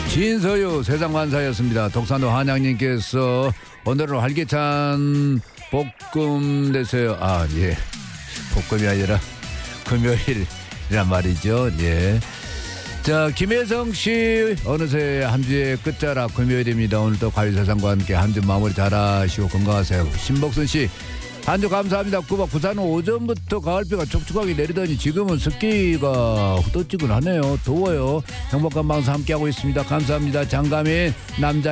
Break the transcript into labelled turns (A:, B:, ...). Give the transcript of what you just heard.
A: 진서유 세상만사였습니다. 독산도 한양님께서 오늘은 활기찬 볶음 되세요. 아, 예. 볶음이 아니라 금요일이란 말이죠. 예. 자, 김혜성 씨, 어느새 한 주의 끝자락 금요일입니다. 오늘도 과일세상과 함께 한 주 마무리 잘하시고 건강하세요. 신복순 씨, 한 주 감사합니다. 부산은 오전부터 가을비가 촉촉하게 내리더니 지금은 습기가 후덥지근하네요. 더워요. 행복한 방송 함께하고 있습니다. 감사합니다. 장가민 남자